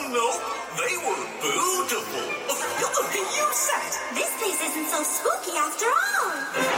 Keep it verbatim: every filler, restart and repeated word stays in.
no, they were beautiful. You said this place isn't so spooky after all.